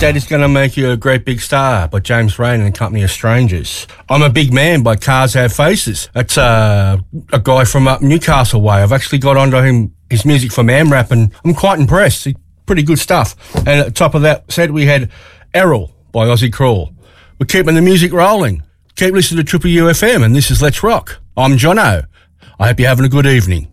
Daddy's Gonna Make You a Great Big Star by James Rain and Company of Strangers. I'm a Big Man by Cars Have Faces. That's a guy from up Newcastle way. I've actually got onto his music from AmRap, and I'm quite impressed. Pretty good stuff. And at the top of that set, we had Errol by Ozzy Crawl. We're keeping the music rolling. Keep listening to Triple UFM, and this is Let's Rock. I'm Jono. I hope you're having a good evening.